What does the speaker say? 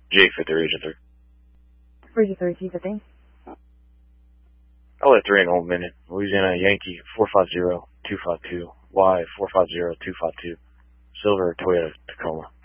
Jake 50, Region 3. Region 3, T15. I'll let 3 in a whole minute. Louisiana Yankee 450-252. Y 450-252. Silver Toyota Tacoma.